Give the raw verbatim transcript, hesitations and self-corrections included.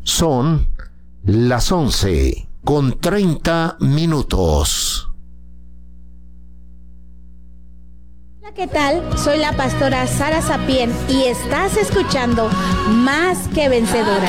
Son las once con treinta minutos. Hola, ¿qué tal? Soy la pastora Sara Sapien y estás escuchando Más que Vencedora.